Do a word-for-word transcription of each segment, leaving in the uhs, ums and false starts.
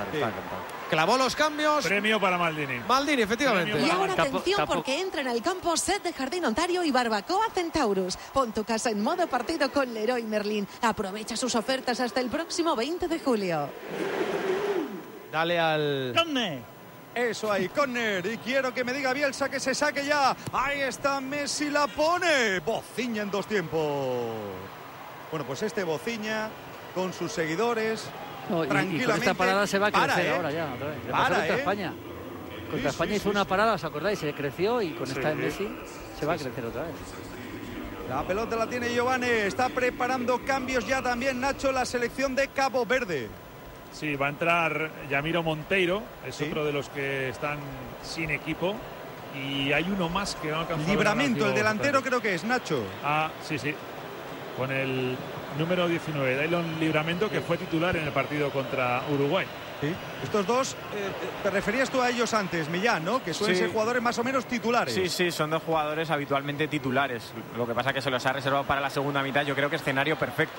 encantar, Sí. está encantado. Clavó los cambios. Premio para Maldini. Maldini, efectivamente. Y ahora Tampo- atención tampoco- porque entran al campo Set de Jardín Ontario y Barbacoa Centaurus. Pon tu casa en modo partido con Leroy Merlin. Aprovecha sus ofertas hasta el próximo veinte de julio. Dale al... ¿Dónde? Eso ahí, córner. Y quiero que me diga Bielsa que se saque ya. Ahí está Messi, la pone. Bociña en dos tiempos. Bueno, pues este Bociña con sus seguidores. No, y, y tranquilamente. con esta parada se va a crecer Para, ¿eh? ahora ya. Otra vez. Le Para, pasó contra ¿eh? España. Contra Sí, España sí, hizo sí, una sí. parada, ¿os acordáis? Se creció y con Sí. esta de Messi se va a crecer otra vez. La pelota la tiene Giovane. Está preparando cambios ya también, Nacho, la selección de Cabo Verde. Sí, va a entrar Yamiro Monteiro, es Sí. otro de los que están sin equipo. Y hay uno más que no ha alcanzado. Libramento, el Ignacio delantero Fernández. creo que es, Nacho. Ah, sí, sí. Con el número diecinueve, Daylon Libramento, que fue titular en el partido contra Uruguay. Sí. Estos dos, eh, te referías tú a ellos antes, Millán, ¿no? Que suelen Sí. ser jugadores más o menos titulares. Sí, sí, son dos jugadores habitualmente titulares. Lo que pasa es que se los ha reservado para la segunda mitad. Yo creo que escenario perfecto.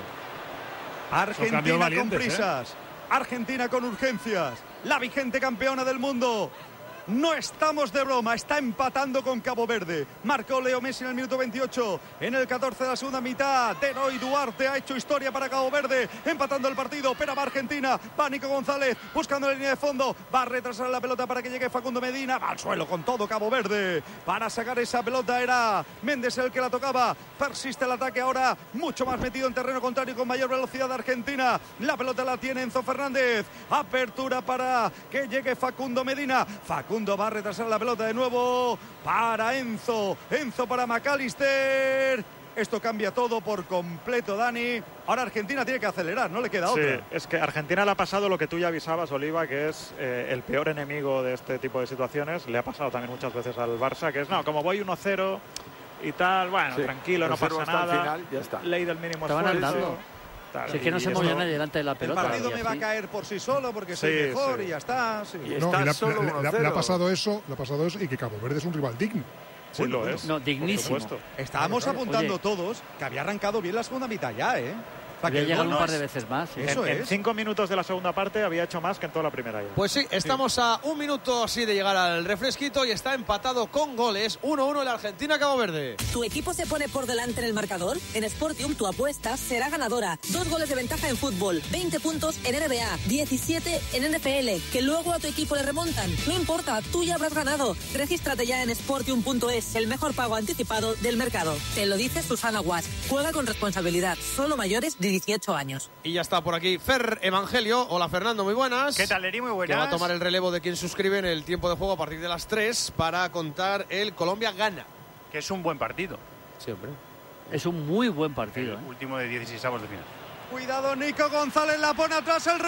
Son Argentina cambios con valientes, prisas. Argentina con urgencias. La vigente campeona del mundo. No estamos de broma, está empatando con Cabo Verde. Marcó Leo Messi en el minuto veintiocho. En el catorce de la segunda mitad, Deroy Duarte ha hecho historia para Cabo Verde, empatando el partido. Pero va Argentina, va Nico González, buscando la línea de fondo. Va a retrasar la pelota para que llegue Facundo Medina. Va al suelo con todo Cabo Verde. Para sacar esa pelota era Méndez el que la tocaba. Persiste el ataque ahora, mucho más metido en terreno contrario, con mayor velocidad de Argentina. La pelota la tiene Enzo Fernández. Apertura para que llegue Facundo Medina. Facundo va a retrasar la pelota de nuevo para Enzo. Enzo para McAllister. Esto cambia todo por completo, Dani. Ahora Argentina tiene que acelerar, no le queda Sí, otra. es que Argentina le ha pasado lo que tú ya avisabas, Oliva, que es eh, el peor enemigo de este tipo de situaciones. Le ha pasado también muchas veces al Barça, que es, no, como voy uno cero y tal, bueno, Sí, tranquilo, no reservo pasa hasta el nada. final, ya está. Ley del mínimo Estaban esfuerzo. andando. Tal, Si es que no y se esto- movía nadie delante de la El pelota. partido y me va a así. caer por sí solo porque soy Sí, mejor sí. y ya está. Sí. Y No, está y le, solo le- le- le ha uno cero. pasado eso, le ha pasado eso y que Cabo Verde es un rival digno. Sí, lo es. No, dignísimo. Por supuesto. Estábamos Oye. apuntando todos que había arrancado bien la segunda mitad ya, ¿eh? Para Había que el llegado gol un no par de es- veces más. sí. Eso en, en es. cinco minutos de la segunda parte había hecho más que en toda la primera ya. Pues sí, estamos a un minuto así de llegar al refresquito y está empatado con goles. uno uno en la Argentina-Cabo Verde. ¿Tu equipo se pone por delante en el marcador? En Sportium tu apuesta será ganadora. Dos goles de ventaja en fútbol, veinte puntos en N B A, diecisiete en N F L, que luego a tu equipo le remontan. No importa, tú ya habrás ganado. Regístrate ya en sportium punto es, el mejor pago anticipado del mercado. Te lo dice Susana Guas. Juega con responsabilidad, solo mayores de dieciocho años. Y ya está por aquí Fer Evangelio. Hola Fernando, muy buenas. ¿Qué tal, Eri? Muy Que buenas. va a tomar el relevo de quien suscribe en el tiempo de juego a partir de las tres para contar el Colombia-Gana. Que es un buen partido. Sí, hombre. Es un muy buen partido. El ¿eh? último de dieciséisavos de final. Cuidado, Nico González la pone atrás, el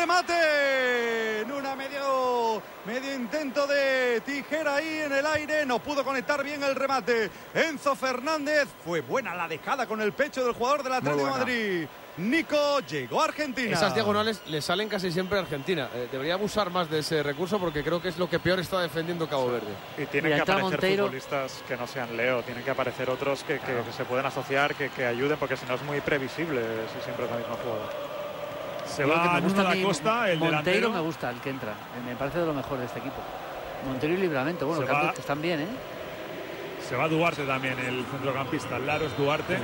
remate. En una medio, medio intento de tijera ahí en el aire. No pudo conectar bien el remate. Enzo Fernández. Fue buena la dejada con el pecho del jugador del Atlético de Madrid. Nico llegó a Argentina. Esas diagonales le salen casi siempre a Argentina. Eh, debería abusar más de ese recurso porque creo que es lo que peor está defendiendo Cabo Verde. Y tienen Mira, que entra aparecer Monteiro. futbolistas que no sean Leo, tienen que aparecer otros que, que- que se pueden asociar, que, que ayuden, porque si no es muy previsible si siempre es la misma jugada. Se Digo que va me gusta Nuno a da mí, Costa, el Monteiro delantero. me gusta el que entra. Me parece de lo mejor de este equipo. Monteiro y Libramento. Bueno, Se que va- ambos están bien, ¿eh? Se va Duarte también, el centrocampista. Laros Duarte.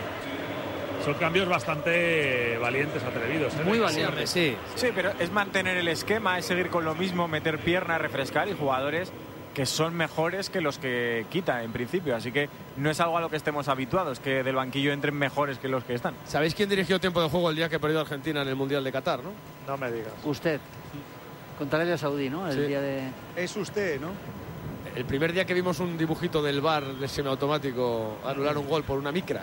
Son cambios bastante valientes, atrevidos. ¿eh? Muy Sí, valiente. hombre, sí. Sí, pero es mantener el esquema, es seguir con lo mismo, meter pierna, refrescar y jugadores que son mejores que los que quita en principio. Así que no es algo a lo que estemos habituados, que del banquillo entren mejores que los que están. ¿Sabéis quién dirigió tiempo de juego el día que perdió Argentina en el Mundial de Qatar, no? No me digas. Usted. Contra Arabia Saudí, ¿no? El Sí. día de... Es usted, ¿no? El primer día que vimos un dibujito del V A R de semiautomático anular un gol por una micra.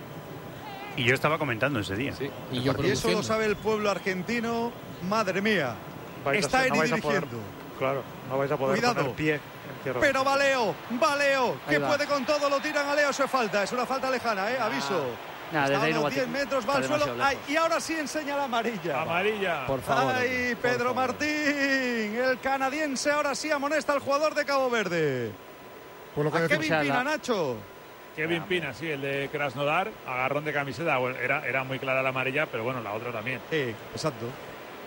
Y yo estaba comentando ese día. Sí. Y Y yo eso lo produciendo. sabe el pueblo argentino. Madre mía. Vais a Está ser- no Eri vais a poder- dirigiendo. Claro, no vais a poder Cuidado. poner pie en tierra. Pero va Leo, va Leo, que Ahí va. puede con todo, lo tiran a Leo, eso es falta, es una falta lejana, ¿eh? Aviso. Nada, Está desde ahí a no va unos a- diez metros, va está al suelo. demasiado Ay, lejos. y ahora sí enseña la amarilla. Amarilla. Por favor. Ay, por Pedro favor. Martín, el canadiense ahora sí amonesta al jugador de Cabo Verde. Por lo que ¿A decimos. Kevin o sea, Pina, la- Nacho? Kevin Pina, sí, el de Krasnodar. Agarrón de camiseta. Bueno, era, era muy clara la amarilla, pero bueno, la otra también. Sí, exacto.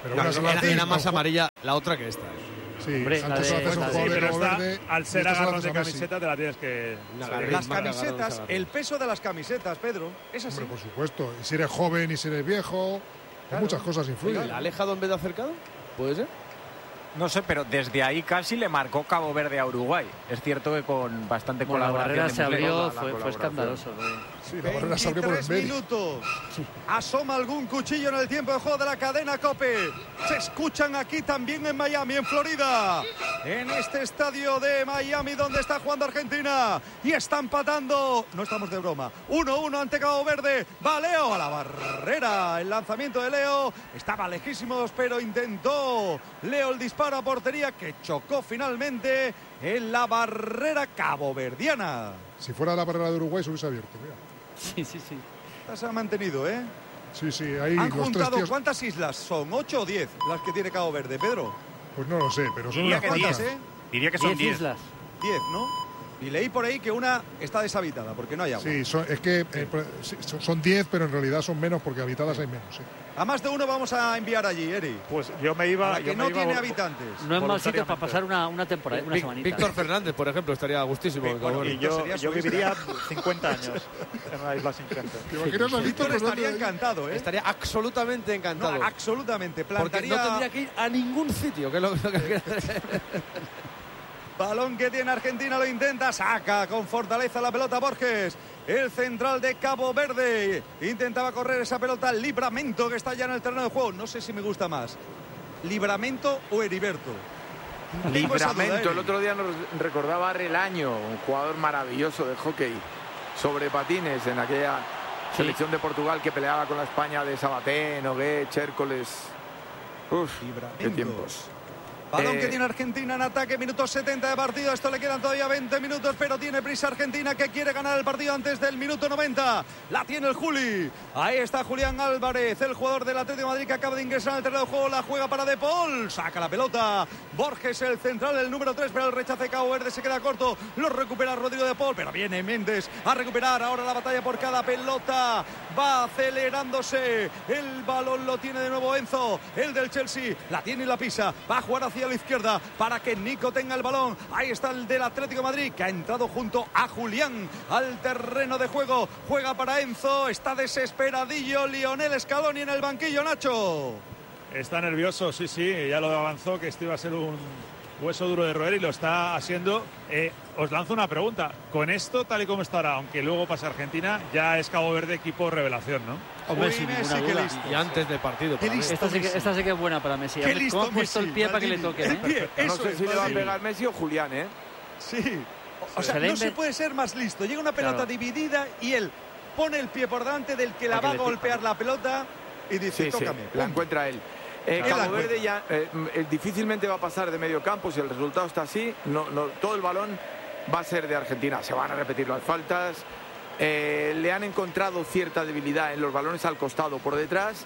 Pero No, una no, sola era, vez, era más no, amarilla la otra que esta. Sí, Hombre, la antes de- se lo haces a un la de- jugador Sí, de pero Cabo está, Verde, al y ser esta se la agarrón haces de a Messi. camiseta te la tienes que... Una sí. garra. Las Marca camisetas, Garoza. el peso de las camisetas, Pedro. Es así. Hombre, por supuesto. Y si eres joven y si eres viejo, Claro. muchas cosas influyen. ¿La ha alejado en vez de acercado? ¿Puede ser? No sé, pero desde ahí casi le marcó Cabo Verde a Uruguay. Es cierto que con bastante Como la colaboración. barrera de se Muslera. abrió, la fue, fue colaboración. escandaloso. güey. Sí, la barrera se abrió por el veintitrés medio. minutos. Asoma algún cuchillo en el tiempo de juego de la cadena COPE. Se escuchan aquí también en Miami, en Florida. En este estadio de Miami donde está jugando Argentina. Y está empatando. No estamos de broma. uno uno ante Cabo Verde. Va Leo a la barrera. El lanzamiento de Leo. Estaba lejísimos, pero intentó Leo el disparo a portería que chocó finalmente en la barrera caboverdiana. Si fuera la barrera de Uruguay se hubiese abierto. Mira. Sí, sí, sí. Esta se ha mantenido, ¿eh? Sí, sí, ahí Han los tres juntado, tíos. ¿cuántas islas son? ¿Ocho o diez las que tiene Cabo Verde, Pedro? Pues no lo sé, pero son Diría unas que cuantas. ¿Cuántas, eh? Diría que son Diez diez. islas. Diez, ¿no? Y leí por ahí que una está deshabitada porque no hay agua. Sí, son- es que eh, sí, son- son diez, pero en realidad son menos porque habitadas hay menos. Sí. A más de uno vamos a enviar allí, Eri. Pues yo me A iba. la yo que me no iba tiene vol- habitantes. No es mal sitio para Voluntariamente. pasar una, una temporada, una Vic- semanita. Víctor Fernández, por ejemplo, estaría gustísimo. en Cabo bueno, Verde. Y yo, sería yo su isla. viviría cincuenta años en una isla sin gente. ¿Te imaginas a Víctor Víctor estaría Fernández ahí? encantado, ¿eh? Estaría absolutamente No, encantado. absolutamente. porque Plantaría no tendría que ir a ningún sitio. Que es lo, lo que balón que tiene Argentina, lo intenta, saca con fortaleza la pelota Borges. El central de Cabo Verde intentaba correr esa pelota, Libramento, que está ya en el terreno de juego. No sé si me gusta más, Libramento o Heriberto. Tengo esa duda, Libramento, Eri. el otro día nos recordaba a Relaño, un jugador maravilloso de hockey sobre patines en aquella Sí. selección de Portugal que peleaba con la España de Sabaté, Nogué, Chércoles. Uf, qué Libramento. tiempos. Balón Eh, que tiene Argentina en ataque, minuto setenta de partido. Esto le quedan todavía veinte minutos, pero tiene prisa Argentina que quiere ganar el partido antes del minuto noventa. La tiene el Juli. Ahí está Julián Álvarez, el jugador del Atlético de Madrid que acaba de ingresar al terreno de juego. La juega para De Paul. Saca la pelota. Borges, el central, el número tres, pero el rechace de Cabo Verde se queda corto. Lo recupera Rodrigo De Paul, pero viene Méndez a recuperar ahora la batalla por cada pelota. Va acelerándose. El balón lo tiene de nuevo Enzo, el del Chelsea. La tiene y la pisa. Va a jugar hacia la izquierda para que Nico tenga el balón. Ahí está el del Atlético de Madrid que ha entrado junto a Julián al terreno de juego. Juega para Enzo. Está desesperadillo Lionel Scaloni en el banquillo, Nacho. Está nervioso, sí, sí, ya lo avanzó que esto iba a ser un hueso duro de roer y lo está haciendo. Eh, os lanzo una pregunta. Con esto, tal y como estará, aunque luego pase Argentina, ya es Cabo Verde equipo revelación, ¿no? Hombre, Uy, sin Messi, ninguna qué duda. listo. y antes del partido. Qué para mí. listo. Esta sí, que, Messi. esta sí que es buena para Messi. Qué A ver, listo ¿Cómo ha puesto el Messi, pie para que le Maldini. toquen? El eh? pie, No eso sé es, si le va a Maldini. pegar Messi o Julián, ¿eh? Sí. O Se sea, le no inven- se puede ser más listo. Llega una pelota Claro. dividida y él pone el pie por delante del que la Para va a que le golpear pique. la pelota y dice, Sí, sí, tócame. la Pum. encuentra él. Eh, Claro. Él la Cabo Verde encuentra. ya eh, eh, difícilmente va a pasar de medio campo si el resultado está así. No, no, todo el balón va a ser de Argentina. Se van a repetir las faltas. Eh, le han encontrado cierta debilidad en los balones al costado por detrás.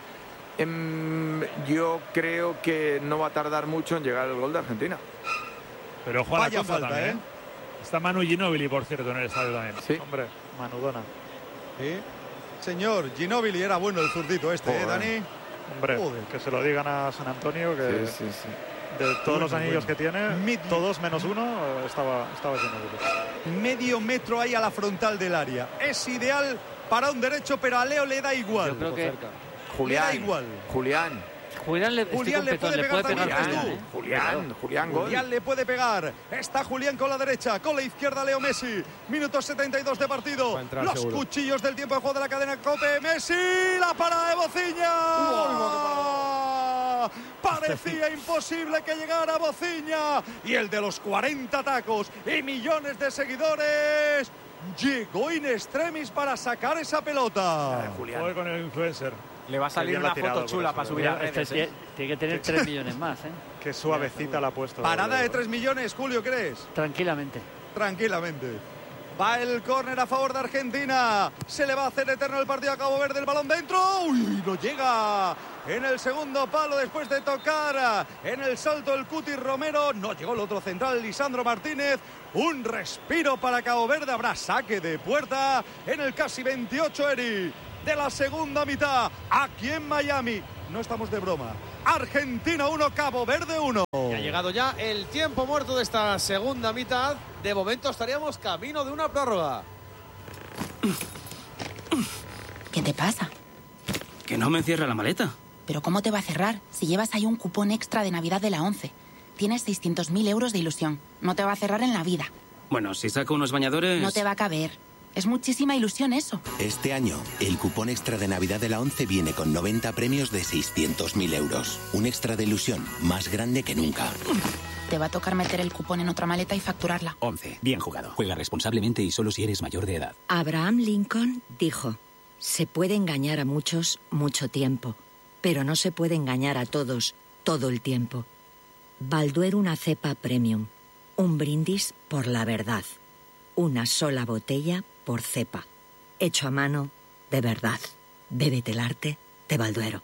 Em, yo creo que no va a tardar mucho en llegar el gol de Argentina. Pero ojo a la Vaya contra falta, también, ¿eh? ¿eh? Está Manu Ginóbili, por cierto, en el estadio también. Sí. Hombre, manudona. Sí. Señor, Ginóbili era bueno el zurdito este, ¿eh, Joder. Dani? Hombre, Joder. que se lo digan a San Antonio, que Sí, sí, sí. de todos los Bueno, anillos bueno. que tiene, Mid- todos menos uno, eh, estaba, estaba lleno de luz. Medio metro ahí a la frontal del área. Es ideal para un derecho, pero a Leo le da igual. Yo creo que Julián. Le da igual. Julián. Julián le, estoy Julián con le Petón, puede le puede pegar pegar también, Julián, tú. ¿eh? Julián, Julián, gol. Julián le puede pegar. Está Julián con la derecha, con la izquierda Leo Messi. Minuto setenta y dos de partido. Va a entrar, Los seguro. cuchillos del tiempo de juego de la cadena Cope. Messi, la parada de Bociña. Parecía imposible que llegara Bociña. Y el de los cuarenta tacos y millones de seguidores llegó in extremis para sacar esa pelota. Julián. Joder con el influencer. Le va a salir bien la una ha tirado, foto chula por para eso, subir a Este redes. tiene, ¿eh? tiene que tener tres millones más, ¿eh? Qué suavecita la ha puesto. Parada de tres millones, Julio, ¿crees? Tranquilamente. Tranquilamente. Va el córner a favor de Argentina. Se le va a hacer eterno el partido a Cabo Verde. El balón dentro. Uy, no llega. En el segundo palo después de tocar. En el salto el Cuti Romero. No llegó el otro central, Lisandro Martínez. Un respiro para Cabo Verde. Habrá saque de puerta en el casi veintiocho, Eri, de la segunda mitad. Aquí en Miami. No estamos de broma. Argentina uno, Cabo Verde uno. Y ha llegado ya el tiempo muerto de esta segunda mitad. De momento estaríamos camino de una prórroga. ¿Qué te pasa? Que no me cierra la maleta. ¿Pero cómo te va a cerrar si llevas ahí un cupón extra de Navidad de la ONCE? Tienes seiscientos mil euros de ilusión. No te va a cerrar en la vida. Bueno, si saco unos bañadores... No te va a caber. Es muchísima ilusión eso. Este año, el cupón extra de Navidad de la ONCE viene con noventa premios de seiscientos mil euros. Un extra de ilusión más grande que nunca. Te va a tocar meter el cupón en otra maleta y facturarla. ONCE. Bien jugado. Juega responsablemente y solo si eres mayor de edad. Abraham Lincoln dijo: se puede engañar a muchos mucho tiempo, pero no se puede engañar a todos todo el tiempo. Balduero, una cepa premium. Un brindis por la verdad. Una sola botella por cepa. Hecho a mano, de verdad. Bébete el arte de Balduero.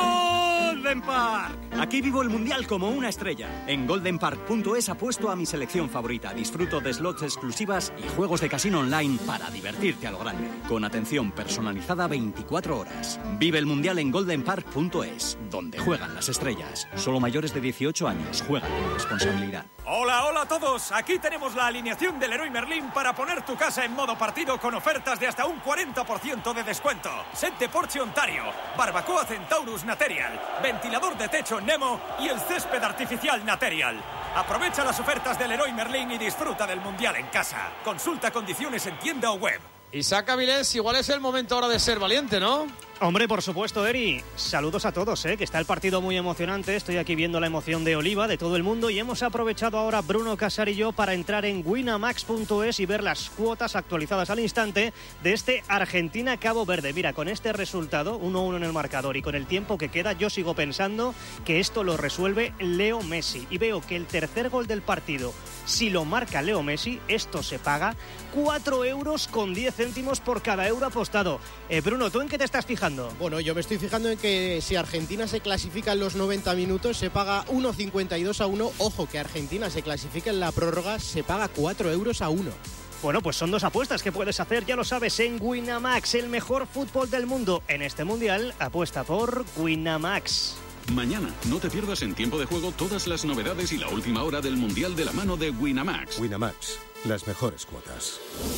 Golden Park. Aquí vivo el mundial como una estrella. En golden park punto es apuesto a mi selección favorita. Disfruto de slots exclusivas y juegos de casino online para divertirte a lo grande. Con atención personalizada veinticuatro horas. Vive el mundial en golden park punto es, donde juegan las estrellas. Solo mayores de dieciocho años. Juegan con responsabilidad. Hola, hola a todos. Aquí tenemos la alineación del Leroy Merlin para poner tu casa en modo partido con ofertas de hasta un cuarenta por ciento de descuento. Set de Porsche Ontario, barbacoa Centaurus Material, ventilador de techo Nemo y el césped artificial Material. Aprovecha las ofertas del Leroy Merlin y disfruta del mundial en casa. Consulta condiciones en tienda o web. Isaac Avilés, igual es el momento ahora de ser valiente, ¿no? Hombre, por supuesto, Eri. Saludos a todos, ¿eh? Que está el partido muy emocionante. Estoy aquí viendo la emoción de Oliva, de todo el mundo, y hemos aprovechado ahora, Bruno Casar y yo, para entrar en winamax punto es y ver las cuotas actualizadas al instante de este Argentina-Cabo Verde. Mira, con este resultado, uno uno en el marcador, y con el tiempo que queda, yo sigo pensando que esto lo resuelve Leo Messi. Y veo que el tercer gol del partido, si lo marca Leo Messi, esto se paga cuatro euros con diez céntimos por cada euro apostado. Eh, Bruno, ¿tú en qué te estás fijando? Bueno, yo me estoy fijando en que si Argentina se clasifica en los noventa minutos se paga uno cincuenta y dos a uno. Ojo, que Argentina se clasifica en la prórroga se paga cuatro euros a uno. Bueno, pues son dos apuestas que puedes hacer, ya lo sabes, en Winamax, el mejor fútbol del mundo. En este mundial, apuesta por Winamax. Mañana, no te pierdas en Tiempo de Juego todas las novedades y la última hora del mundial de la mano de Winamax. Winamax, las mejores cuotas.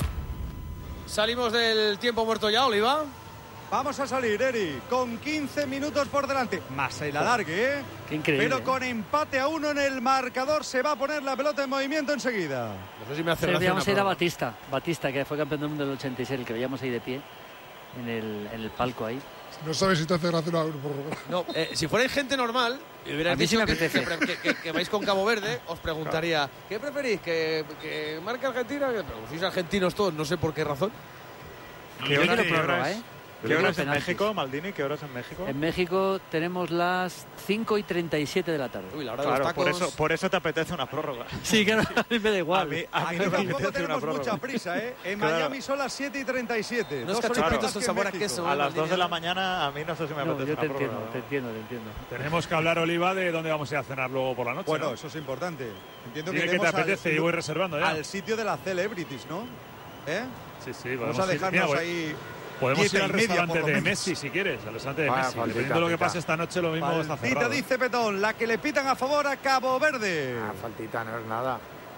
Salimos del tiempo muerto ya, Oliva. Vamos a salir, Eri, con quince minutos por delante. Más el alargue, ¿eh? Qué increíble. Pero con empate a uno en el marcador se va a poner la pelota en movimiento enseguida. No sé si me hace gracia. Veíamos ir a prueba. Batista, Batista, que fue campeón del mundo del ochenta y seis, el que veíamos ahí de pie, en el, en el palco ahí. No sabes si te hace gracia una prórroga. No, eh, si fuerais gente normal y hubierais a mí sí dicho me que, apetece. que, que, que, que vais con Cabo Verde, os preguntaría, ¿qué preferís? ¿Que, que marque Argentina? Pero sois argentinos todos, no sé por qué razón. ¿Qué Yo hora quiero es? prórroga, ¿eh? ¿Qué horas en México, Maldini? ¿Qué horas en México? En México tenemos las cinco y treinta y siete de la tarde. Uy, la hora claro, de los tacos... por eso, por eso te apetece una prórroga. Sí, claro, a mí me da igual. A mí, a mí Aquí no me tampoco apetece una tenemos prórroga. mucha prisa, ¿eh? En Claro. Miami son las siete y treinta y siete. Unos Dos horitas cachupitos más con que en sabor a México. queso. A las dos de la mañana a mí no sé si me No, apetece yo te una entiendo, prórroga. te entiendo, te entiendo. Tenemos que hablar, Oliva, de dónde vamos a ir a cenar luego por la noche. Bueno, ¿no? eso es importante. Entiendo Dime que qué te iremos apetece al, y voy reservando ya. al sitio de las celebrities, ¿no? ¿Eh? Sí, sí, Vamos podemos a ir. dejarnos Mira, voy- ahí. Podemos dieta ir al y media, restaurante por lo de menos. Messi, si quieres, al restaurante de Vaya Messi. faldita, Dependiendo de lo que faldita. pase esta noche, lo mismo está Faltita, cerrado. dice Petón, la que le pitan a favor a Cabo Verde. Ah, faltita no es nada.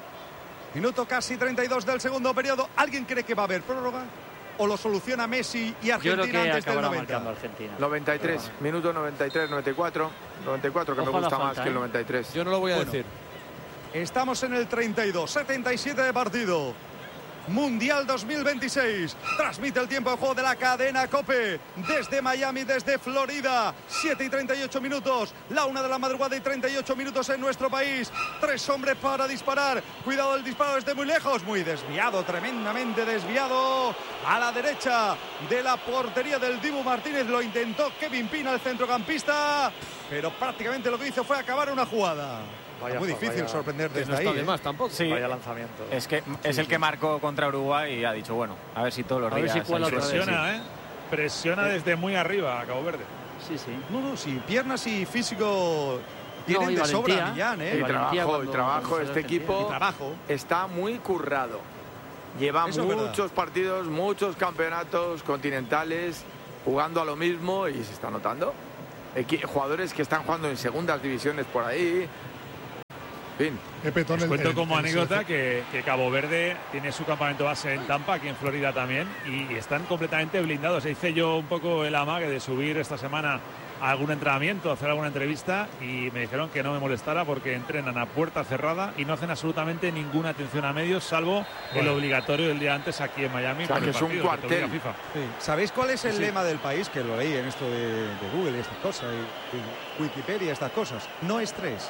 Minuto casi treinta y dos del segundo periodo. ¿Alguien cree que va a haber prórroga? ¿O lo soluciona Messi y Yo Argentina creo que antes del acabará noventa? marcando Argentina. noventa y tres, minuto noventa y tres, noventa y cuatro. noventa y cuatro, que Ojo me a la gusta más falta, que el ¿eh? noventa y tres. Yo no lo voy a Bueno. decir. Estamos en el treinta y dos, setenta y siete de partido. Mundial dos mil veintiséis. Transmite el tiempo de juego de la cadena COPE. Desde Miami, desde Florida. siete y treinta y ocho minutos. La una de la madrugada y treinta y ocho minutos en nuestro país. Tres hombres para disparar. Cuidado, el disparo desde muy lejos. Muy desviado, tremendamente desviado. A la derecha de la portería del Dibu Martínez. Lo intentó Kevin Pina, el centrocampista. Pero prácticamente lo que hizo fue acabar una jugada. Vaya, Muy difícil vaya. sorprender Que desde no está ahí. de ¿eh? más tampoco. Sí, Vaya lanzamiento. es que es el que marcó contra Uruguay y ha dicho, bueno, a ver si todos los A ver días... si cuela hay otra suerte. vez. Presiona, ¿eh? Presiona desde muy arriba a Cabo Verde. Sí, sí. No, no, sí, piernas y físico tienen No, y de sobra valentía. Millán, ¿eh? El Valentía trabajo, cuando- el trabajo, cuando se este ve equipo Y trabajo. está muy currado. Lleva Eso es verdad. muchos partidos, muchos campeonatos continentales, jugando a lo mismo y se está notando. jugadores que están jugando en segundas divisiones por ahí. Fin. Os cuento como anécdota que, que Cabo Verde tiene su campamento base en Tampa, aquí en Florida también, y están completamente blindados. Hice yo un poco el amague de subir esta semana a algún entrenamiento, hacer alguna entrevista, y me dijeron que no me molestara porque entrenan a puerta cerrada y no hacen absolutamente ninguna atención a medios, salvo bueno. el obligatorio del día antes aquí en Miami. O sea, que es un cuartel. Sí. ¿Sabéis cuál es el sí, lema sí. del país? Que lo leí en esto de, de Google y estas cosas, y, y Wikipedia, estas cosas. No estrés.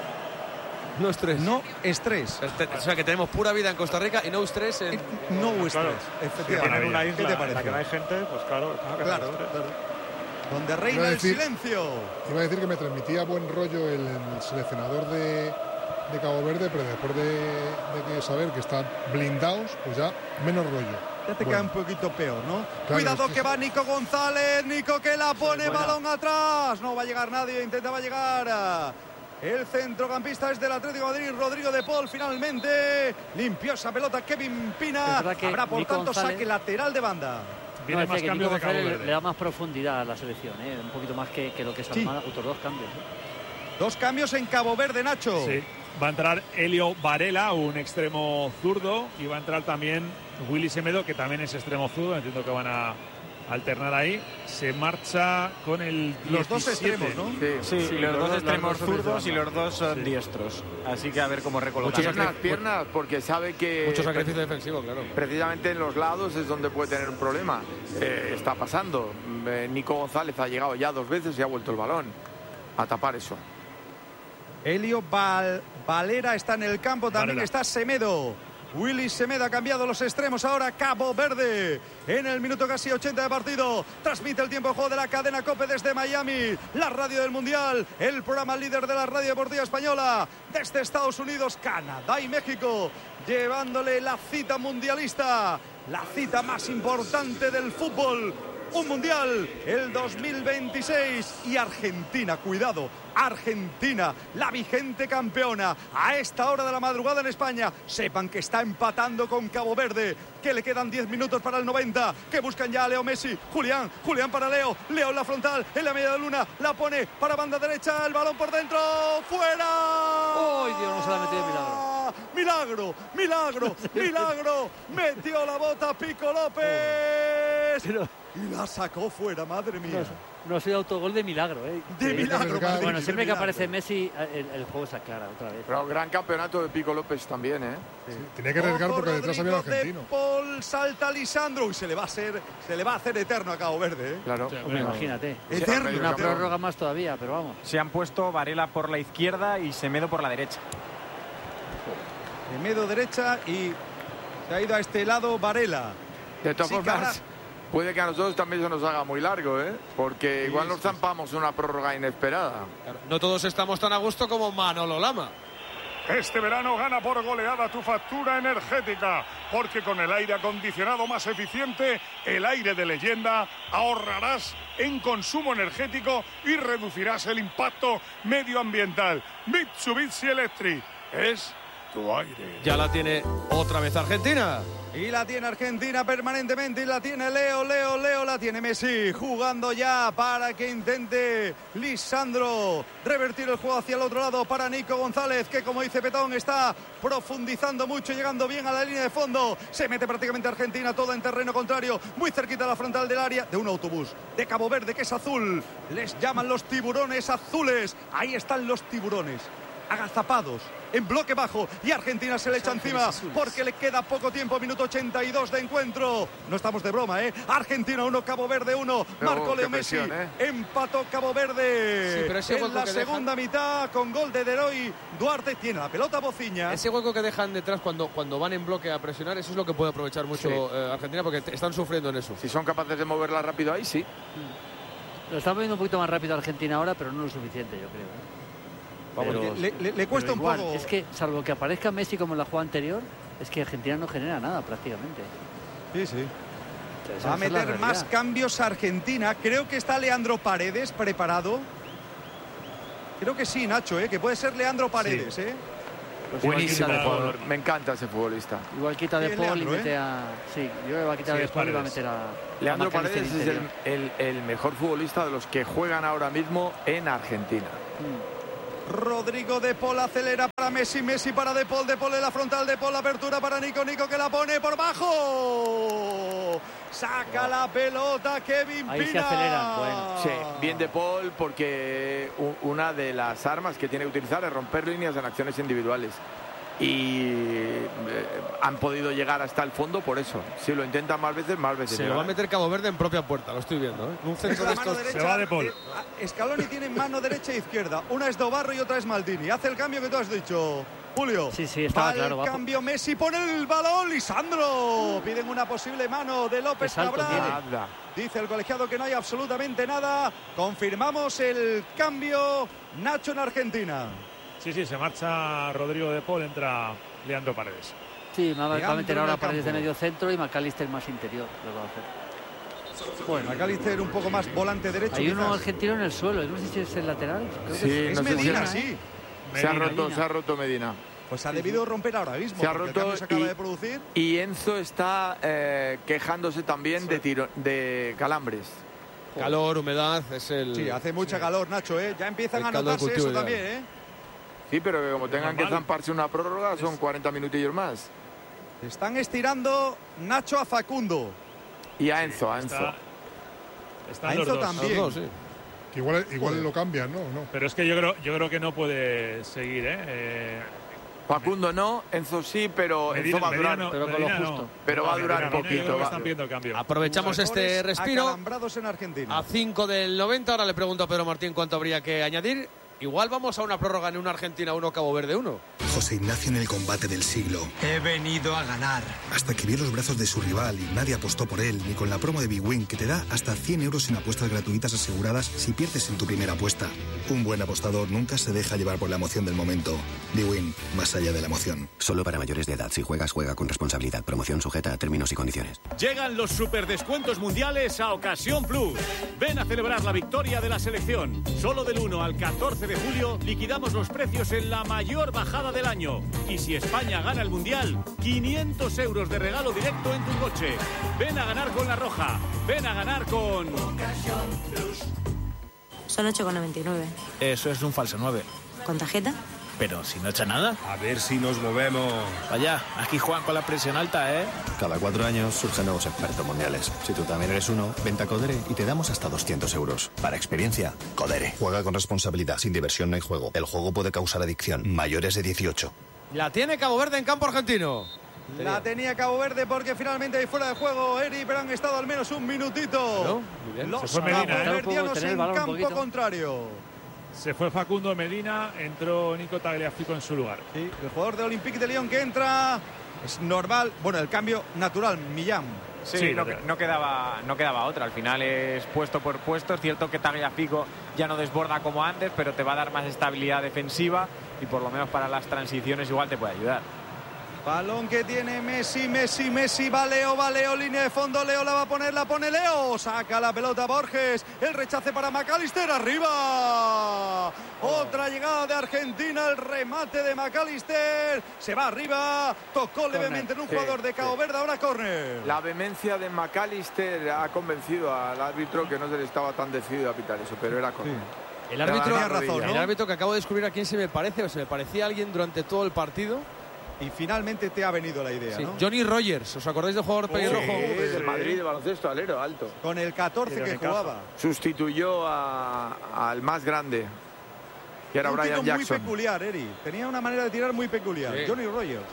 No estrés. No estrés. O sea, que tenemos pura vida en Costa Rica y no estrés en... No estrés, claro. efectivamente. En una isla ¿Qué te parece? en la que no hay gente, pues claro. Claro, claro. claro. Donde reina decir, el silencio. Iba a decir que me transmitía buen rollo el, el seleccionador de, de Cabo Verde, pero después de, de que saber que están blindados, pues ya menos rollo. Ya te bueno. queda un poquito peor, ¿no? Claro, Cuidado es que que va Nico González. Nico que la pone, balón atrás. No va a llegar nadie, intentaba llegar a... El centrocampista es del Atlético de Madrid, Rodrigo de Paul, finalmente limpió esa pelota Kevin Pina. Habrá por Nico tanto González, saque lateral de banda. Viene no, más cambios de Cabo Verde. Le da más profundidad a la selección, ¿eh? Un poquito más que, que lo que es Almada, sí. Otros dos cambios. ¿eh? Dos cambios en Cabo Verde, Nacho. Sí. Va a entrar Elio Varela, un extremo zurdo, y va a entrar también Willy Semedo, que también es extremo zurdo. Entiendo que van a alternar ahí. Se marcha con el diecisiete. Los dos extremos, ¿no? Sí, sí, sí los, los dos extremos zurdos y los dos son sí. diestros. Así que a ver cómo recolocar. Piernas, piernas, porque sabe que... Mucho sacrificio defensivo, claro. Precisamente en los lados es donde puede tener un problema. Eh, está pasando. Eh, Nico González ha llegado ya dos veces y ha vuelto el balón a tapar eso. Elio Val Valera está en el campo, también Valera. Está Semedo. Willy Semedo ha cambiado los extremos ahora. Cabo Verde en el minuto casi ochenta de partido. Transmite el tiempo de juego de la cadena COPE desde Miami, la radio del Mundial, el programa líder de la radio deportiva española, desde Estados Unidos, Canadá y México, llevándole la cita mundialista, la cita más importante del fútbol. Un mundial, el dos mil veintiséis, y Argentina, cuidado, Argentina, la vigente campeona, a esta hora de la madrugada en España. Sepan que está empatando con Cabo Verde, que le quedan diez minutos para el noventa, que buscan ya a Leo Messi. Julián, Julián para Leo, Leo en la frontal, en la media luna, la pone para banda derecha, el balón por dentro, ¡fuera! ¡Oh, Dios, no se la ha metido de milagro! Milagro, milagro, milagro, metió la bota Pico López. Pero... y la sacó fuera, madre mía. No, no ha sido autogol de milagro, ¿eh? De sí, milagro, Bueno, Madrid, siempre de que milagro. aparece Messi, el, el juego se aclara otra vez. Pero gran campeonato de Pico López también, ¿eh? Sí. Tenía que arriesgar porque detrás había un argentino. De Paul, salta Lisandro y se le va a hacer, se le va a hacer eterno a Cabo Verde, ¿eh? Claro. Sí, hombre, imagínate. Eterno. Una campeón. Prórroga más todavía, pero vamos. Se han puesto Varela por la izquierda y Semedo por la derecha. Semedo derecha y se ha ido a este lado Varela. De todas Sí, formas, habrá... puede que a nosotros también se nos haga muy largo, ¿eh? Porque Sí, igual nos sí, zampamos una prórroga inesperada. Claro, no todos estamos tan a gusto como Manolo Lama. Este verano gana por goleada tu factura energética, porque con el aire acondicionado más eficiente, el aire de leyenda, ahorrarás en consumo energético y reducirás el impacto medioambiental. Mitsubishi Electric es tu aire. Ya la tiene otra vez Argentina. Y la tiene Argentina permanentemente y la tiene Leo, Leo, Leo, la tiene Messi jugando ya para que intente Lisandro revertir el juego hacia el otro lado para Nico González, que como dice Petón está profundizando mucho, llegando bien a la línea de fondo. Se mete prácticamente Argentina toda en terreno contrario, muy cerquita a la frontal del área de un autobús de Cabo Verde que es azul. Les llaman los tiburones azules. Ahí están los tiburones agazapados en bloque bajo y Argentina se le echa encima porque le queda poco tiempo, minuto ochenta y dos de encuentro. No estamos de broma, ¿eh? Argentina uno, Cabo Verde uno. Marcó Leo Messi, presión, ¿eh? empató Cabo Verde. Sí, pero ese en la segunda dejan... mitad con gol de Deroy Duarte. Tiene la pelota Bociña. Ese hueco que dejan detrás cuando, cuando van en bloque a presionar, eso es lo que puede aprovechar mucho sí. eh, Argentina, porque están sufriendo en eso. Si son capaces de moverla rápido ahí, sí. Lo están moviendo un poquito más rápido Argentina ahora, pero no lo suficiente, yo creo, ¿eh? Pero, le, le, le cuesta un igual, poco. Es que, salvo que aparezca Messi como en la jugada anterior, es que Argentina no genera nada prácticamente. Sí, sí. O sea, va a meter más cambios a Argentina. Creo que está Leandro Paredes preparado. Creo que sí, Nacho, ¿eh? Que puede ser Leandro Paredes, sí. ¿eh? Pues Buenísimo igual quita jugador, me encanta ese futbolista. Igual quita de Sí, Paul y Leandro, mete ¿eh? a... Sí, yo creo que va a quitar Sí, de es Paul y va a Paredes. meter a... Leandro a McAllister Paredes es el, interior. el- el mejor futbolista de los que juegan ahora mismo en Argentina. Rodrigo de Paul acelera para Messi, Messi para de Paul, de Paul en la frontal, de Paul apertura para Nico, Nico que la pone por bajo. Saca la pelota Kevin Ahí Pina. se aceleran, bueno. Sí, bien de Paul porque u- una de las armas que tiene que utilizar es romper líneas en acciones individuales. Y eh, han podido llegar hasta el fondo por eso. Si lo intentan más veces, más veces. Se lo llegan. va a meter Cabo Verde en propia puerta, lo estoy viendo. ¿eh? Un centro de estos. Se va de Paul. Scaloni tiene mano derecha e izquierda. Una es Dobarro y otra es Maldini. Hace el cambio que tú has dicho, Julio. Sí, sí, estaba Va claro. el va- cambio Messi, pone el balón, Lisandro. Piden una posible mano de López Qué salto Cabral. Anda. Dice el colegiado que no hay absolutamente nada. Confirmamos el cambio, Nacho, en Argentina. Sí, sí, se marcha Rodrigo de Paul, entra Leandro Paredes. Sí, va, va a Leandro meter en ahora el Paredes de campo. medio centro y McAllister más interior. Lo va a hacer. Bueno, McAllister un poco más volante derecho. Hay uno quizás. argentino en el suelo, no sé si es el lateral. Creo que Sí, es, Es no sé si Medina, es- sí. Se ha Medina. roto, se ha roto Medina. Pues ha debido romper ahora mismo. Se ha porque el roto cambio se acaba y- de producir. Y Enzo está eh, quejándose también de, tiro, de calambres. Calor, humedad, es el. Sí, hace mucha calor, Nacho, ¿eh? Ya empiezan El a caldo de notarse cultivo eso ya. también, ¿eh? Sí, pero que como tengan que normal. zamparse una prórroga, son cuarenta minutillos más. Están estirando Nacho a Facundo. Y a Enzo, a Enzo. Está- están A los Enzo dos. también. Los dos, sí. Que igual igual lo cambian, ¿no? ¿no? Pero es que yo creo, yo creo que no puede seguir, ¿eh? Eh, Facundo no, Enzo sí, pero Medina- Enzo va a durar. Medina no, pero con lo Medina no. justo. Pero va a durar Medina no, poquito, yo creo que va- están pidiendo el cambio. Aprovechamos este Jugadores respiro. acalambrados en Argentina. A cinco del noventa, ahora le pregunto a Pedro Martín cuánto habría que añadir. Igual vamos a una prórroga en una Argentina uno, Cabo Verde uno. José Ignacio en el combate del siglo. He venido a ganar. Hasta que vio los brazos de su rival y nadie apostó por él, ni con la promo de Big Win, que te da hasta cien euros en apuestas gratuitas aseguradas si pierdes en tu primera apuesta. Un buen apostador nunca se deja llevar por la emoción del momento. Big Win, más allá de la emoción. Solo para mayores de edad. Si juegas, juega con responsabilidad. Promoción sujeta a términos y condiciones. Llegan los superdescuentos mundiales a Ocasión Plus. Ven a celebrar la victoria de la selección. Solo del uno al catorce de julio liquidamos los precios en la mayor bajada del año. Y si España gana el mundial, quinientos euros de regalo directo en tu coche. Ven a ganar con La Roja. Ven a ganar con Ocasión Plus. Son ocho con noventa y nueve. Eso es un falso nueve. ¿Con tarjeta? Pero si no echa nada. A ver si nos movemos. Vaya, aquí juegan con la presión alta, ¿eh? Cada cuatro años surgen nuevos expertos mundiales. Si tú también eres uno, vente a Codere y te damos hasta doscientos euros. Para experiencia, Codere. Juega con responsabilidad. Sin diversión no hay juego. El juego puede causar adicción. Mayores de dieciocho. La tiene Cabo Verde en campo argentino. La tenía Cabo Verde porque finalmente hay fuera de juego Eri, pero han estado al menos un minutito. ¿No? Muy bien. Los Se fue Medina, ¿eh? caboverdianos Tener el en balón un campo poquito. contrario. Se fue Facundo Medina, entró Nico Tagliafico en su lugar. Sí, el jugador de Olympique de Lyon que entra es normal. Bueno, el cambio natural, Millán. Sí, Sí, no, lo que- no quedaba, no quedaba otra. Al final es puesto por puesto. Es cierto que Tagliafico ya no desborda como antes, pero te va a dar más estabilidad defensiva y por lo menos para las transiciones igual te puede ayudar. Balón que tiene Messi, Messi, Messi, va Leo, va Leo, línea de fondo, Leo la va a poner, la pone Leo, saca la pelota Borges, el rechace para McAllister, arriba, otra llegada de Argentina, el remate de McAllister, se va arriba, tocó levemente en un Sí, jugador de Cabo sí. Verde, ahora córner. La vehemencia de McAllister ha convencido al árbitro que no se le estaba tan decidido a pitar eso, pero era correcto. El árbitro, Tenía razón, ¿no? el árbitro que acabo de descubrir a quién se me parece, o se me parecía a alguien durante todo el partido. Y finalmente te ha venido la idea, Sí, ¿no? Johnny Rogers, ¿os acordáis del jugador pelirrojo? Sí, del Madrid de baloncesto, alero, alto. Con el catorce que jugaba. Sustituyó a- al más grande, que era Un Brian tiro muy Jackson. peculiar, Eri. Tenía una manera de tirar muy peculiar. Sí. Johnny Rogers.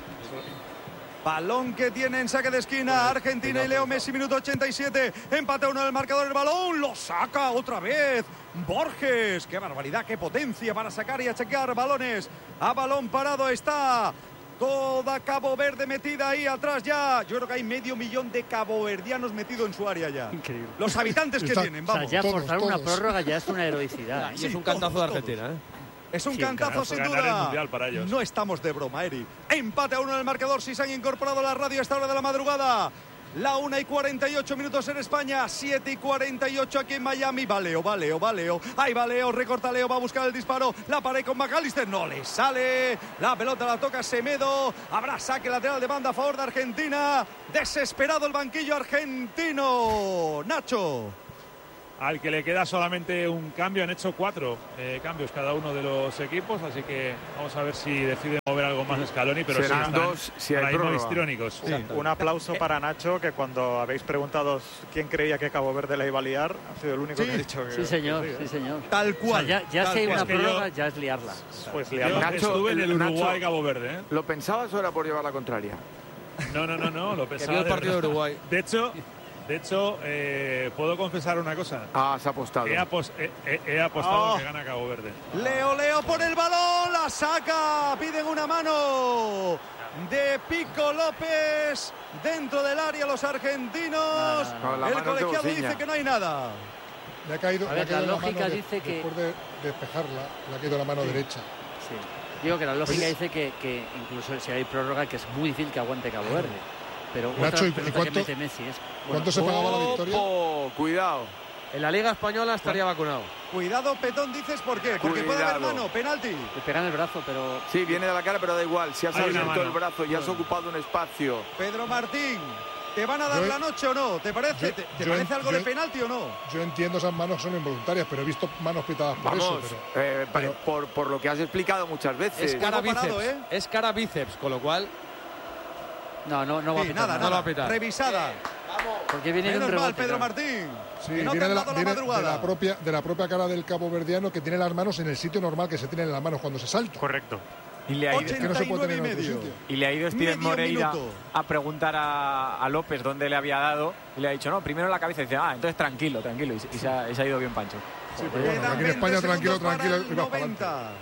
Balón que tiene en saque de esquina Argentina y Leo Messi, minuto ochenta y siete. Empate a uno del marcador, el balón lo saca otra vez Borges. Qué barbaridad, qué potencia para sacar y achequear balones. A balón parado está toda Cabo Verde metida ahí atrás ya. Yo creo que hay medio millón de caboverdianos metidos en su área ya. Increíble. Los habitantes que Está- tienen, o sea, vamos. ya forzar una prórroga ya es una heroicidad. ¿eh? Y es un cantazo de Argentina, ¿eh? Es un Sí, cantazo ganar- sin ganar el duda. Mundial para ellos. No estamos de broma, Eri. Empate a uno en el marcador. Si se han incorporado a la radio a esta hora de la madrugada. La una y cuarenta y ocho minutos en España, siete y cuarenta y ocho aquí en Miami. Va Leo, va Leo, va Leo. Ahí va Leo, recorta Leo, va a buscar el disparo. La pared con McAllister, no le sale. La pelota la toca Semedo. Habrá saque lateral de banda a favor de Argentina. Desesperado el banquillo argentino. Nacho. Al que le queda solamente un cambio, han hecho cuatro eh, cambios cada uno de los equipos, así que vamos a ver si deciden mover algo más Scaloni, pero serán sí están dos si hay ahora mismo prórroga. histriónicos. Sí, un aplauso para Nacho, que cuando habéis preguntado quién creía que Cabo Verde la iba a liar, ha sido el único Sí, que ha dicho que sí, señor, que sí, señor. Tal cual. O sea, ya ya tal si hay cual. una Es que prórroga, yo- ya es liarla. Pues Yo liarla. Nacho, estuve en el Nacho, Uruguay y Cabo Verde, ¿eh? ¿Lo pensabas o era por llevar la contraria? No, no, no, no, lo Que pensaba vio el de partido de verdad. Uruguay. De hecho, de hecho eh, puedo confesar una cosa. Ah, has apostado. He, apos- he- he- he apostado Oh. que gana Cabo Verde. Leo, Leo por el balón, la saca, piden una mano de Pico López dentro del área los argentinos. No, la el mano de colegiado Bociña. dice que no hay nada. Le ha caído, A le ha ver, la caído lógica mano de- dice que- después de despejarla, le ha caído la mano derecha. Sí. Digo que la lógica Oye. dice que, que incluso si hay prórroga, que es muy difícil que aguante Cabo Verde. Pero Nacho, otra ¿y pelota cuánto- que mete Messi es... ¿Cuánto se pagaba la victoria? Oh, cuidado. En la Liga Española estaría vacunado. Cuidado, Petón, dices por qué. Porque puede haber Cuidado. mano, penalti. Le pegan el brazo, pero... Sí, viene de la cara, pero da igual. Si has Hay una abierto el mano. brazo y has ocupado un espacio. Pedro Martín, ¿te van a dar Yo- la noche o no? ¿Te parece, yo- te, te yo- parece algo yo- de penalti o no? Yo entiendo esas manos son involuntarias, pero he visto manos pitadas por Vamos, eso. Pero, eh, pa- pero- por, por lo que has explicado muchas veces. Es cara Juego bíceps. parado, ¿eh? Es cara bíceps, con lo cual. No, no, no va a Sí, pitar nada, nada. no lo va nada. a pitar. Revisada. Porque viene de un Menos mal, rebote. Pedro claro. Martín. sí, que no te viene, han de la, dado la viene de madrugada. la propia, de la propia cara del caboverdiano, que tiene las manos en el sitio normal que se tienen las manos cuando se salta. Correcto. Y le ha ido, que no se puede ochenta y nueve tener y en otro medio. sitio. y le ha ido Steven Medio Moreira minuto. a preguntar a, a López dónde le había dado. Y le ha dicho, no, primero en la cabeza. Y dice, ah, entonces tranquilo, tranquilo. Y, se- y se, ha, y se ha ido bien Pancho. Sí, pero bueno, Quedan aquí en veinte España, tranquilo, segundos para tranquilo, el ibas para adelante. noventa.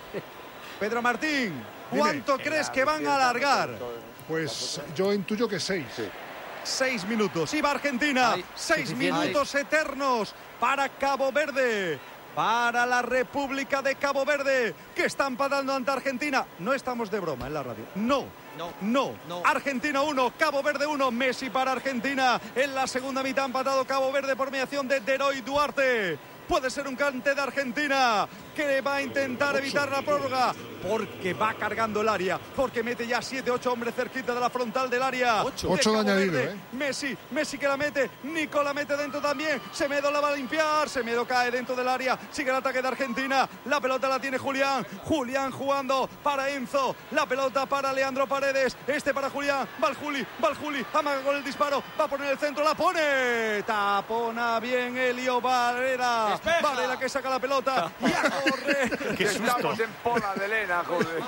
Pedro Martín, Dime. ¿cuánto crees que van a alargar? Pues yo intuyo que seis. Seis minutos. Y va Argentina. Ay, Seis suficiente. minutos eternos para Cabo Verde. Para la República de Cabo Verde, que está empatando ante Argentina. No estamos de broma en la radio. No. No. No. No. Argentina uno, Cabo Verde uno. Messi para Argentina. En la segunda mitad ha empatado Cabo Verde por mediación de Deroy Duarte. Puede ser un cante de Argentina que va a intentar evitar la prórroga porque va cargando el área, porque mete ya siete, ocho hombres cerquita de la frontal del área. Ocho. Ocho de Cabo añadido, Verde. ¿eh? Messi, Messi que la mete, Nico la mete dentro también, Semedo la va a limpiar, Semedo cae dentro del área, sigue el ataque de Argentina, la pelota la tiene Julián, Julián jugando para Enzo, la pelota para Leandro Paredes, este para Julián, va el Juli, va el Juli, amaga con el disparo, va a poner el centro, la pone, tapona bien Elio Varela, Despeja. Varela que saca la pelota y a correr. Que estamos en pola de Elena, joder.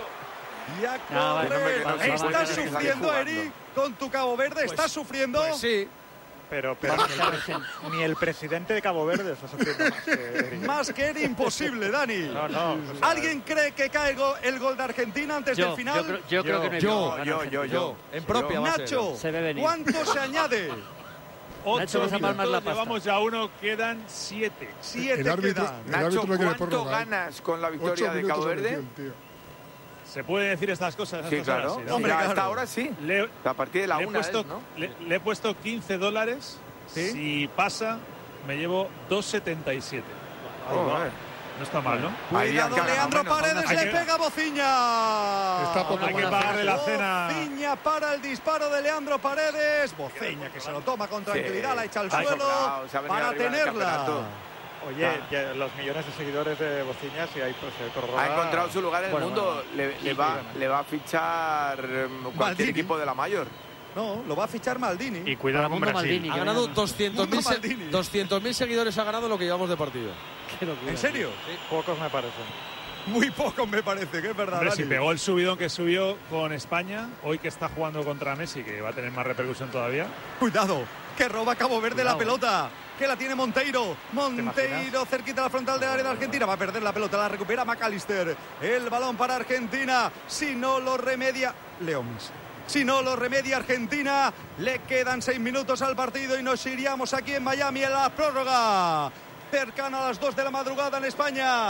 Y a Ah, vale, correr. no me- no me- ¿Estás no me- no me- sufriendo, jugando. Eric, con tu Cabo Verde? ¿Estás sufriendo? Pues sí. Pero, pero ni, el, presi- ni el presidente de Cabo Verde está sufriendo más que Eric. Más que era imposible, Dani. No, no. o sea, ¿Alguien cree que cae el go- el gol de Argentina antes Yo, del final? yo, creo, yo creo que no hay Yo, prórroga, yo, Argentina. yo, yo. En propia va a ser. Nacho, Se ve venir. ¿cuánto se añade? Ocho Nacho, vas a palmar minutos, la pasta. llevamos ya uno, quedan siete. Siete El árbitro, quedan. el Nacho, árbitro no quiere ¿cuánto prórroga, ¿eh? ganas con la Ocho victoria de minutos Cabo ha Verde? metido el tío. ¿Se pueden decir estas cosas? a Sí, estas claro. horas? Sí, ¿no? Hombre, Ya claro. hasta ahora sí. Le, A partir de la le he una, puesto, es, ¿no? le, le he puesto quince dólares. ¿Sí? Si pasa, me llevo dos setenta y siete. Joder. No está mal, ¿no? Ahí Cuidado, acá, Leandro bueno, Paredes hay le que- pega a Bociña. Está poco Hay que mal. pagarle la cena. Bociña para el disparo de Leandro Paredes. Bociña que se lo toma con tranquilidad, Sí. la echa al Ha suelo sobrado, se ha venido para arriba del tenerla. campeonato. Oye, Ah. ya los millones de seguidores de Bociña, si hay pues, eh, prórroga... Ha encontrado su lugar en Bueno, el mundo. bueno. Le, le Y va, cuidan. le va a fichar em, cualquier Maldini. equipo de la mayor. No, lo va a fichar Maldini. Y cuidado con Mundo Brasil. Maldini. Ha que ganado venga. doscientos mil Mundo Maldini. doscientos mil seguidores, ha ganado lo que llevamos de partido. Qué locura. ¿En serio? Pocos me parecen. Muy poco me parece, que es verdad. Hombre, si Dani. pegó el subidón que subió con España, hoy que está jugando contra Messi, que va a tener más repercusión todavía. Cuidado, que roba Cabo Verde Cuidado. la pelota. Que la tiene Monteiro. Monteiro cerquita de la frontal del área de Argentina. Va a perder la pelota, la recupera McAllister. El balón para Argentina. Si no lo remedia Leo Messi. Si no lo remedia Argentina, le quedan seis minutos al partido y nos iríamos aquí en Miami en la prórroga. Cercana a las dos de la madrugada en España.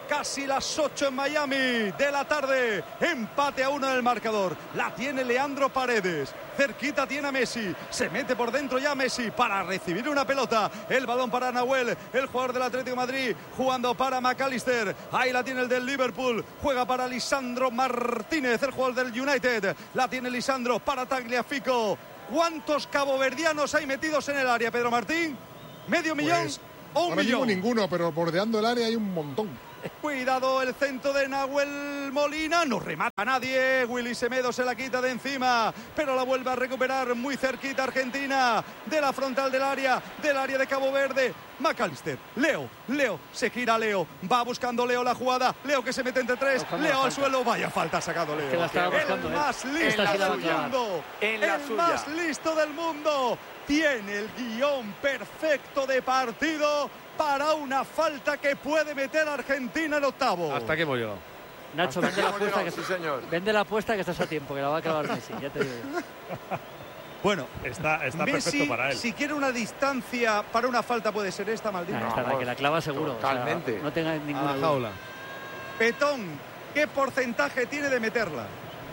Casi las ocho en Miami de la tarde. Empate a uno en el marcador. La tiene Leandro Paredes. Cerquita tiene a Messi. Se mete por dentro ya Messi para recibir una pelota. El balón para Nahuel, el jugador del Atlético de Madrid, jugando para McAllister. Ahí la tiene el del Liverpool. Juega para Lisandro Martínez, el jugador del United. La tiene Lisandro para Tagliafico. ¿Cuántos caboverdianos hay metidos en el área, Pedro Martín? ¿Medio millón Pues, o un ahora millón? mismo ninguno, pero bordeando el área hay un montón. Cuidado el centro de Nahuel Molina. No remata a nadie. Willy Semedo se la quita de encima, pero la vuelve a recuperar muy cerquita Argentina de la frontal del área, del área de Cabo Verde. McAllister, Leo, Leo, se gira Leo, va buscando Leo la jugada. Leo que se mete entre tres, Leo al suelo. Vaya falta ha sacado Leo. Es que la estaba buscando, el ¿eh? más listo En la del suya. mundo. En la el suya. más listo del mundo. Tiene el guión perfecto de partido para una falta que puede meter a Argentina en octavo. Hasta que hemos llegado. Nacho, Hasta vende que la, hemos apuesta llegado, que, sí, señor. vende la apuesta que estás a tiempo, que la va a clavar Messi, ya te digo yo. Bueno, Está, está Messi, perfecto para él. si quiere una distancia para una falta puede ser esta, maldita. Nah, esta, la que la clava seguro. Totalmente. O sea, no tenga A ninguna la duda. jaula. Petón, ¿qué porcentaje tiene de meterla?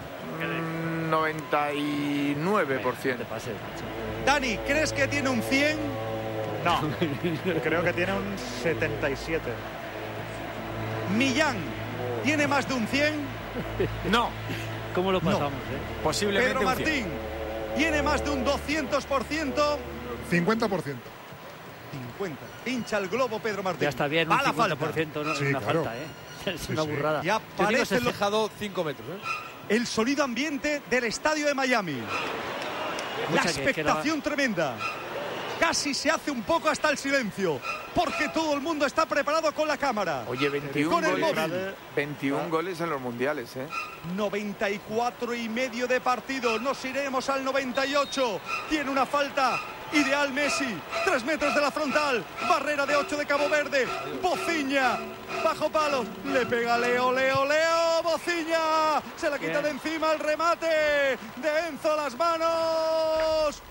Mm, noventa y nueve por ciento. Te pases, Nacho. Dani, ¿crees que tiene un cien? No, creo que tiene un setenta y siete. Millán, ¿tiene más de un cien? No, ¿Cómo lo No. pasamos, eh? posiblemente Pedro un cien. Martín, ¿tiene más de un doscientos por ciento? cincuenta por ciento. cincuenta. Hincha el globo, Pedro Martín. Ya está bien, un Va la cincuenta por falta. ciento no es Sí, una claro. falta, ¿eh? Es Sí, una sí. burrada. Ya Yo digo parece sesenta. lo- Dejado cinco metros, ¿eh? el sonido ambiente del estadio de Miami. La Escucha, que- que la- expectación tremenda. Casi se hace un poco hasta el silencio, porque todo el mundo está preparado con la cámara. Oye, veintiún Con el goles, móvil. veintiún goles en los mundiales, ¿eh? noventa y cuatro y medio de partido. Nos iremos al noventa y ocho. Tiene una falta. Ideal Messi. Tres metros de la frontal. Barrera de ocho de Cabo Verde. Bociña. Bajo palos. Le pega Leo, Leo, Leo. Bociña. Se la quita Bien. de encima el remate de Enzo a las manos.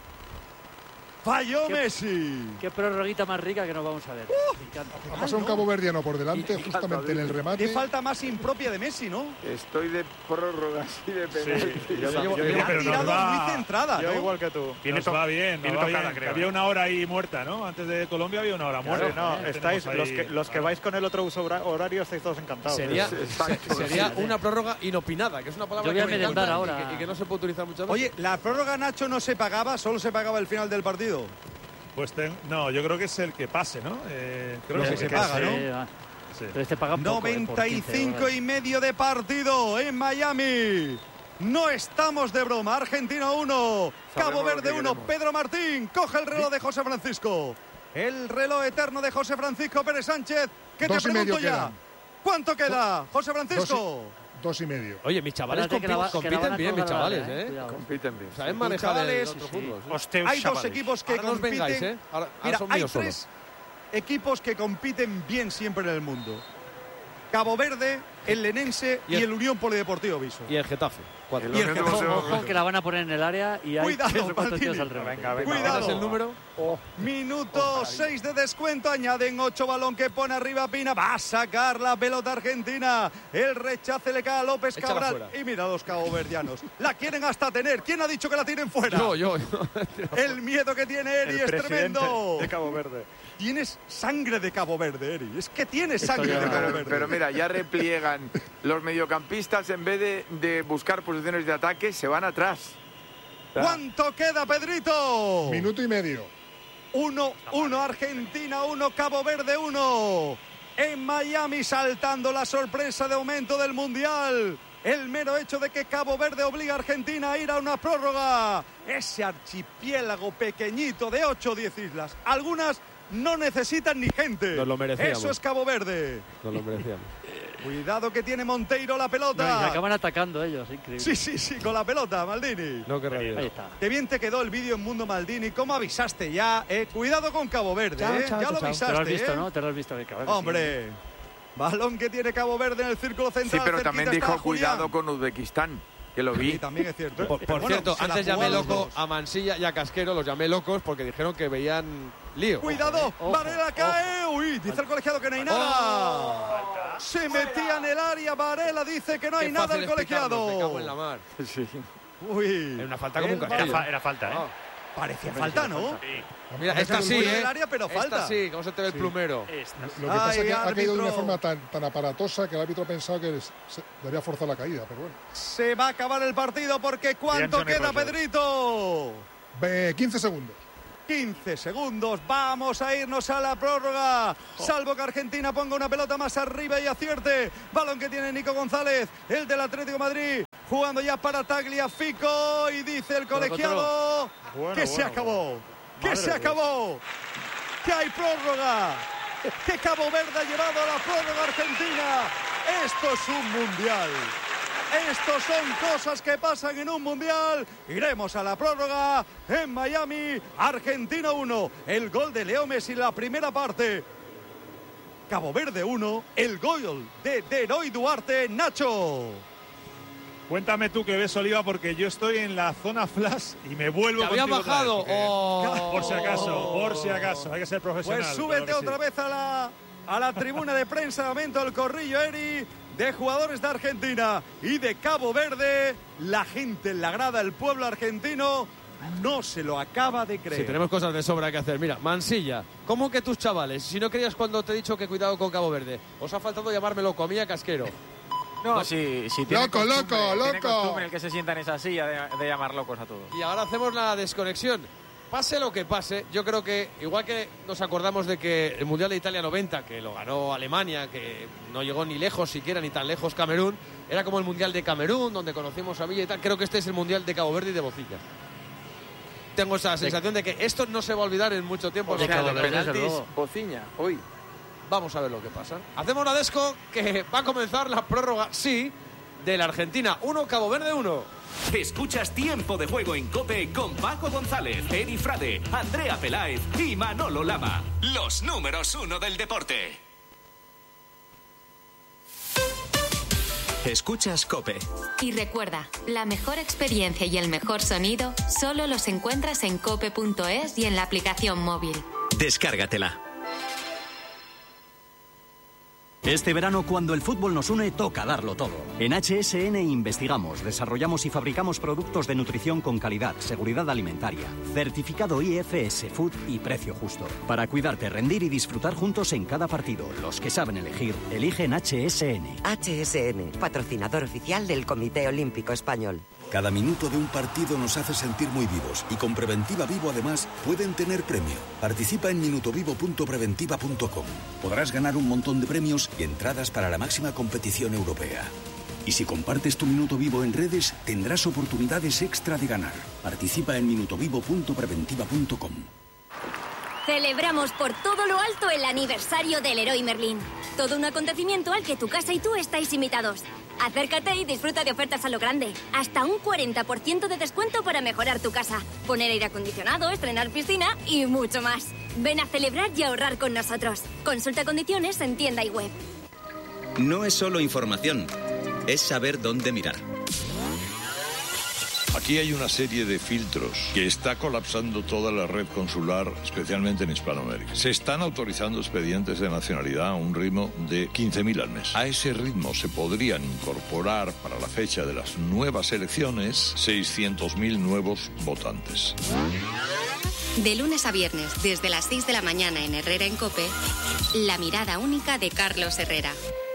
Falló ¿Qué- Messi. Qué prórroguita más rica que nos vamos a ver. Uh. Me encanta. Ha pasado un cabo verdiano por delante, justamente en el Qué remate. falta más impropia de Messi, ¿no? Estoy de prórrogas y de penalti. yo- yo- yo- Le ha pero nos tirado va- muy centrada, Yo ¿no? igual que tú. Nos va bien, nos viene va tocada, bien. creo, Había ¿eh? una hora ahí muerta, ¿no? Antes de Colombia había una hora Claro, muerta. no, ¿eh? estáis, Tenemos los ahí- que, los que vais con el otro uso hora- horario estáis todos encantados. Sería, Exacto. sería una prórroga inopinada, que es una palabra Yo voy a que me merendar encanta ahora. y que, y que no se puede utilizar muchas veces. Oye, la prórroga, Nacho, no se pagaba, solo se pagaba el final del partido. Pues ten- no, yo creo que es el que pase, ¿no? Eh, creo Lo que que es se el que paga, pase. ¿no? Sí, va. Sí. Pero este paga poco, eh, por noventa y quince cinco horas. y medio de partido en Miami. No estamos de broma. Argentina uno, Cabo Sabemos lo Verde que uno. queremos. Pedro Martín coge el reloj de José Francisco. El reloj eterno de José Francisco Pérez Sánchez. Que Dos te y pregunto medio ya. quedan. ¿Cuánto queda, José Francisco? Dos y medio. Oye, mis chavales Espérate, que la compiten, va- que la van compiten a bien, mis colgar ahora, chavales, eh. ¿eh? Cuidado. Compiten bien. Saben Tus manejar el chavales, otro sí, fútbol. ¿sí? Hosteus Hay dos chavales. equipos que Ahora no os compiten. vengáis, ¿eh? Ahora, ahora Mira, son hay míos tres solos. equipos que compiten bien siempre en el mundo. Cabo Verde, el Lenense y, Y el- el Unión Polideportivo Viso. Y el Getafe. Cuatro. Y el Getafe. Ojo, ojo, que la van a poner en el área y hay Cuidado, tres o cuatro Martínez. tíos al remate. Venga, venga. Cuidado. ¿Das el número? Minuto seis de descuento, añaden ocho, balón que pone arriba Pina, va a sacar la pelota argentina, el rechace le cae a López Échala Cabral fuera. y mira a los caboverdianos, la quieren hasta tener, ¿quién ha dicho que la tiren fuera? Yo, yo. yo. El miedo que tiene Eri El es presidente tremendo. de Cabo Verde. Tienes sangre de Cabo Verde, Eri, es que tienes sangre ya- de Cabo Pero, Verde. pero mira, ya repliegan los mediocampistas en vez de, de buscar posiciones de ataque, se van atrás. ¿Cuánto queda, Pedrito? Minuto y medio. uno uno Argentina, uno Cabo Verde, uno. En Miami saltando la sorpresa de aumento del Mundial. El mero hecho de que Cabo Verde obliga a Argentina a ir a una prórroga. Ese archipiélago pequeñito de ocho o diez islas. Algunas no necesitan ni gente. Nos lo merecíamos. Eso es Cabo Verde. Nos lo merecíamos. Cuidado que tiene Monteiro la No, y pelota. acaban atacando ellos, increíble. Sí, sí, sí, con la pelota, Maldini. No querrá Ahí bien. está. Qué bien te quedó el vídeo en Mundo Maldini. ¿Cómo avisaste ya? Eh? Cuidado con Cabo Verde. Chao, eh. chao, ya chao, lo chao. avisaste. Te lo has visto, eh. ¿no? Te lo has visto. Claro que sí. Hombre. Balón que tiene Cabo Verde en el círculo Sí, central. pero cerquita también está dijo Julián. cuidado con Uzbekistán, que lo Y vi. también es cierto. Por, Pero por bueno, cierto, se la antes llamé jugaron los loco dos. a Mansilla y a Casquero, los llamé locos porque dijeron que veían Lío. Cuidado, Ojo, Varela cae. ojo. Uy, dice el colegiado que no hay nada. Se metía en el área, Varela dice que no hay Qué nada fácil el colegiado. explicarlo, me cago en la mar. Sí. Uy. Era una falta como un El castillo. Var- Era falta, ¿eh? Parecía falta, ¿no? Mira, Esta esta sí, en ¿eh? el área, pero Esta falta. sí, cómo se te ve el plumero. Lo que pasa Ay, es que ha caído de una árbitro. forma tan, tan aparatosa que el árbitro ha pensado que se, le había forzado la caída, pero bueno. Se va a acabar el partido porque ¿cuánto Bien, Johnny queda, Roger. Pedrito? Ve, quince segundos. quince segundos, vamos a irnos a la prórroga, salvo que Argentina ponga una pelota más arriba y acierte. Balón que tiene Nico González, el del Atlético de Madrid, jugando ya para Tagliafico, y dice el colegiado Bueno, que se bueno, acabó, que Madre se de acabó, que hay prórroga, que Cabo Verde ha llevado a la prórroga Argentina. Esto es un mundial. Estos son cosas que pasan en un mundial. Iremos a la prórroga en Miami. Argentina uno. El gol de Leo Messi en la primera parte. Cabo Verde uno. El gol de Deroy Duarte. Nacho. Cuéntame tú que ves, Oliva, porque yo estoy en la zona flash y me vuelvo ¿Te había contigo otra bajado? vez, porque- Oh. Por si acaso, por si acaso, hay que ser profesional. Pues súbete claro que sí. otra vez a la, a la tribuna de prensa. De momento el corrillo, Eri, de jugadores de Argentina y de Cabo Verde. La gente en la grada, el pueblo argentino, no se lo acaba de creer. Sí, tenemos cosas de sobra que hacer. Mira, Mansilla, ¿cómo que tus chavales? Si no creías cuando te he dicho que cuidado con Cabo Verde, os ha faltado llamarme loco a mí a Casquero. No, si, si tiene Loco, costumbre, loco, tiene loco. costumbre el que se sienta en esa silla de, de llamar locos a todos. Y ahora hacemos la desconexión. Pase lo que pase, yo creo que igual que nos acordamos de que el Mundial de Italia noventa, que lo ganó Alemania, que no llegó ni lejos siquiera, ni tan lejos Camerún, era como el Mundial de Camerún, donde conocimos a Villa y tal. Creo que este es el Mundial de Cabo Verde y de Bocilla. Tengo esa sensación de que esto no se va a olvidar en mucho tiempo. O sea, Cabo los Verde. penaltis, Bociña, hoy. Vamos a ver lo que pasa. Hacemos la desco, que va a comenzar la prórroga, sí, de la Argentina uno, Cabo Verde uno. Escuchas Tiempo de Juego en COPE con Paco González, Eri Frade, Andrea Peláez y Manolo Lama. Los números uno del deporte. Escuchas COPE. Y recuerda, la mejor experiencia y el mejor sonido solo los encuentras en cope punto es y en la aplicación móvil. Descárgatela. Este verano, cuando el fútbol nos une, toca darlo todo. En H S N investigamos, desarrollamos y fabricamos productos de nutrición con calidad, seguridad alimentaria, certificado I F S Food y precio justo. Para cuidarte, rendir y disfrutar juntos en cada partido. Los que saben elegir, eligen H S N. H S N, patrocinador oficial del Comité Olímpico Español. Cada minuto de un partido nos hace sentir muy vivos y con Preventiva Vivo además pueden tener premio. Participa en minutovivo punto preventiva punto com. Podrás ganar un montón de premios y entradas para la máxima competición europea. Y si compartes tu minuto vivo en redes, tendrás oportunidades extra de ganar. Participa en minutovivo punto preventiva punto com. Celebramos por todo lo alto el aniversario del Leroy Merlin. Todo un acontecimiento al que tu casa y tú estáis invitados. Acércate y disfruta de ofertas a lo grande. Hasta un cuarenta por ciento de descuento para mejorar tu casa. Poner aire acondicionado, estrenar piscina y mucho más. Ven a celebrar y ahorrar con nosotros. Consulta condiciones en tienda y web. No es solo información, es saber dónde mirar. Aquí hay una serie de filtros que está colapsando toda la red consular, especialmente en Hispanoamérica. Se están autorizando expedientes de nacionalidad a un ritmo de quince mil al mes. A ese ritmo se podrían incorporar para la fecha de las nuevas elecciones seiscientos mil nuevos votantes. De lunes a viernes, desde las seis de la mañana en Herrera en COPE, la mirada única de Carlos Herrera.